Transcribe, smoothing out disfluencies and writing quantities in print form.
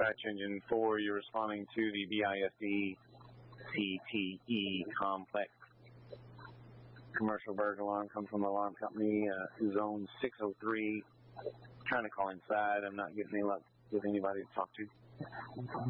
Dispatch Engine 4, you're responding to the BISD CTE complex. Commercial burglar alarm comes from the alarm company, zone 603. Trying to call inside. I'm not getting any luck with anybody to talk to.